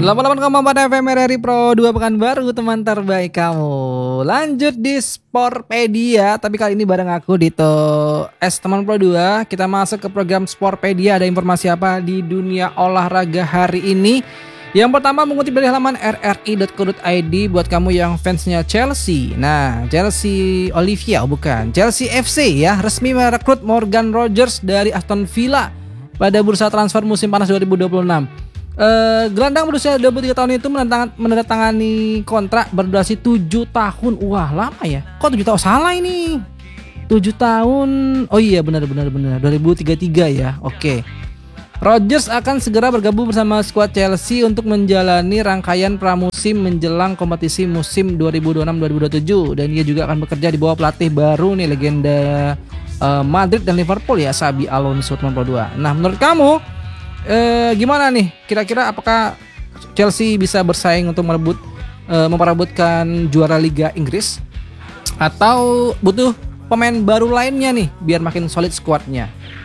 88,4 FM RRI Pro 2 Pekanbaru, teman terbaik kamu. Lanjut di Sportpedia, tapi kali ini bareng aku Dito S teman Pro 2. Kita masuk ke program Sportpedia. Ada informasi apa di dunia olahraga hari ini? Yang pertama mengutip dari halaman rri.co.id buat kamu yang fansnya Chelsea. Nah, Chelsea Olivia bukan, Chelsea FC ya resmi merekrut Morgan Rogers dari Aston Villa pada bursa transfer musim panas 2026. Gelandang berusia 23 tahun itu menandatangani kontrak berdurasi 7 tahun. Wah, lama ya. Kok 7 tahun? Salah ini. 7 tahun. Oh iya, benar 2033 ya. Oke. Rodgers akan segera bergabung bersama skuad Chelsea untuk menjalani rangkaian pramusim menjelang kompetisi musim 2026-2027, dan dia juga akan bekerja di bawah pelatih baru nih, legenda Madrid dan Liverpool ya, Xabi Alonso teman Pro 2. Nah, menurut kamu gimana nih? Kira-kira apakah Chelsea bisa bersaing untuk memperebutkan juara Liga Inggris, atau butuh pemain baru lainnya nih biar makin solid skuadnya?